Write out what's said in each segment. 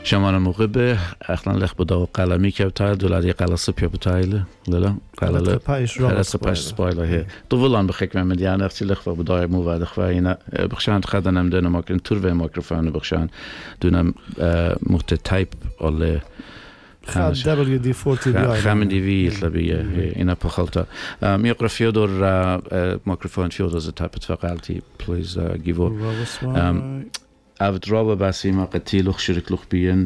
شمان موقع به اخلان لخ بدا قلمی که بتاعه دولاری قلصه پیا بتاعه لالا قلله خلاص پاش سپایله هی طولان بخک من مدیان اختی لخ و بدای مو و دخواه اینا بخشان خدنم دونه ماکرین تور و میکروفون بخشان دونم مخت تایپ آله خامن دیوی لبیه اینا پخالتا میقرا فیودور میکروفون فیودور ز تایپ فقالتی پلیز گیو أفدرابة باسيما قتيلوخ شركلوخ بين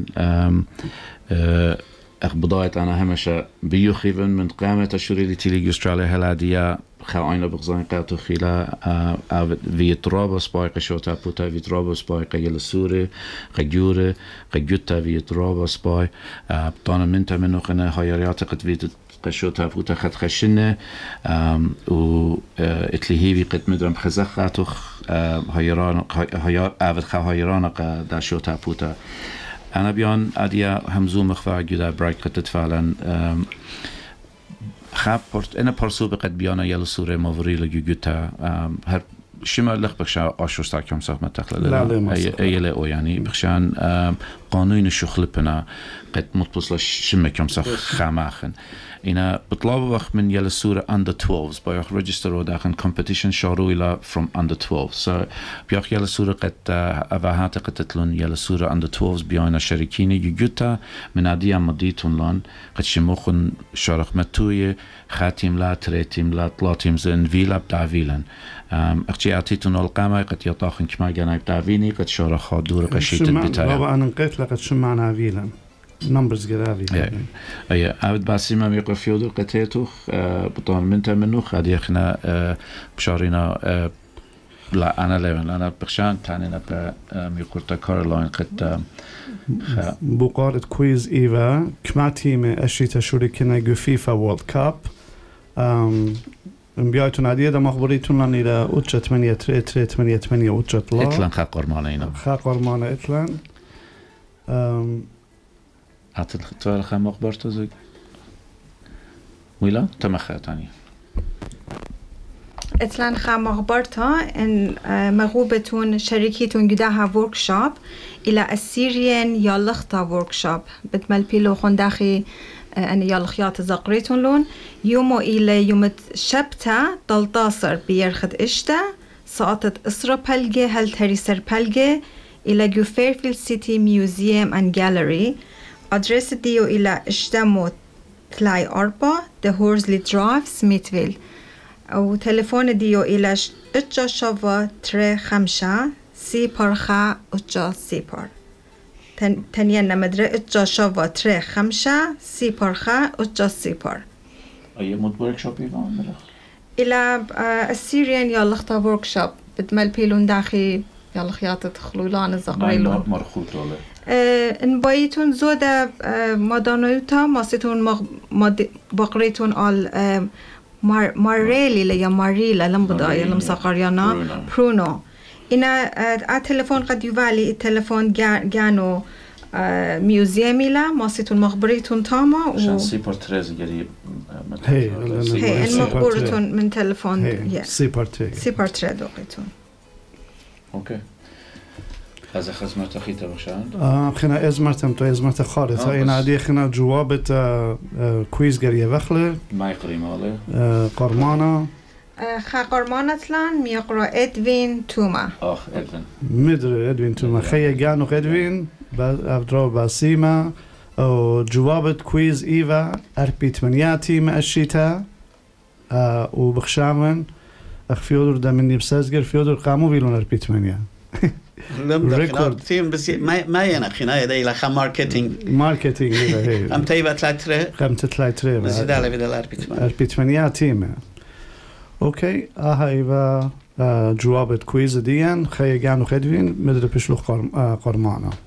بداية أنا همشة بيوخيفن من قامة الشريلي تيلي أستراليا هلادية خاينة بغزان قاتو خيلا فيترابة سبايقة شوتا بوتا فيترابة سبايقة يلا سوري قجوري قجوتا فيترابة سباي بطانا منتا منو خنا هايريات قد فيتو قشوتا بوتا خد خشنة و اتلهيبي قد مدرم خزخاتوخ هايران أفد خايران قد شوتا بوتا أنا بيان أديا همزوم خفاء جدا برايك قد تفعلا خاب أنا برسو بقد بيانا يلا سورة موري لجوجوتا هر شما لخ بخشان آشوش تاكيوم صاحب متخلل أيلا أو يعني بخشان قانون الشغل بنا قد متبصل شما كيوم صاحب خاماخن اینا بطلاب وقت من یل سوره under 12 باید رجیستر رو داخل competition شروع ایلا from under 12 so بیاخ یل سوره قد اوهات قد تلون یل سوره under 12 بیاین شریکینی یوتا من عدی مدیتون لان قد شموخن شارخ متوی خاتیم لا تريتیم لا طلاتیم زن ویلا بداویلن اختي اعطيتون القامه قد يطاخن كما جانا بداوینی قد شارخ دور قشيت بتاعه بابا انا نقيت لقد شمعنا ویلن numbers قرابي أيه أود باسيما ميقر فيودو قتيتو بطان منتا منو خادي اخنا بشارينا لا أنا لين أنا بخشان تانينا بميقرتا كارلاين قد بقارة كويز إيفا كما تيم أشيتا شركنا جو فيفا وورلد كاب بيايتون عديدة مخبريتون لان إلى أوتشا 8 أوتشا طلا إتلان خاقرمانا هنا خاقرمانا إتلان عطل توال خام أخبارته زوج ويلا تمخاتني اتلان خام أخبارته إن مغوبتون شركتون جداها وركشوب إلى السيريان يالختا وركشوب بتمل بيلو خنداخي أن يالخيات زقريتون لون يومو إلى يوم شبتا دلطاسر بيرخد إشتا ساعتت إسرا بلغي هل تريسر بلغي إلى جو فيرفيلد سيتي ميوزيوم أند جاليري أدرس ديو إلى إشتمو تلاي أربا ده هورزلي درايف سميثفيل أو تلفون ديو إلى إتجا شوا تري خمشة سي بارخا إتجا سي بار تنين نمدري إتجا شوا تري خمشة سي بارخا إتجا سي بار أي مود وركشوب يفهم إلى السيريان يالختا وركشوب بدمل بيلون داخي يالخيات تخلولان الزقريلون مرخوط ولا ان بايتون زودا مادانوتا ماستون بقريتون آل ماريلي ليا ماريلا لم بداية لم ساقريانا برونو إنا التلفون قد يوالي التلفون جانو ميوزيمي لا ماستون مخبريتون تاما عشان سي بورتريز قريب هي المقبورتون من تلفون سي بورتري دوقيتون اوكي هذا خدمة خيطة بخشان خنا ازمرتم تو ازمرت خالص این عادی خنا جوابت کویز گریه وخله ما يقري ماله قرمانا قرمانا تلان ميقرا ادوين توما ادوين مدر ادوين توما خيه جانو ادوين افدرو باسيما او جوابت كويز ايفا اربيتمنياتي مع الشتاء وبخشامن اخ فيودر ده مني بسازجر فيودر قاموا بيلون اربيتمنيا ريكورد تيم بس ما ينا خناية ده إلى خا ماركتينج هي أم تيبا تلاترة بس ده على بدل أربيتمنيا تيم أوكي إيفا جوابت كويز ديان خي جانو خدوين مدري بيشلو قرمانا